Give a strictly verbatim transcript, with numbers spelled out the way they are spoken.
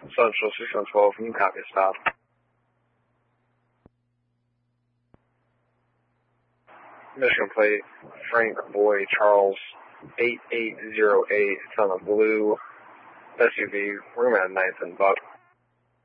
Central six one twelve, can you copy a stop? Mission plate, Frank Boy Charles, eight eight zero eight, it's on a blue S U V, room at ninth and Buck.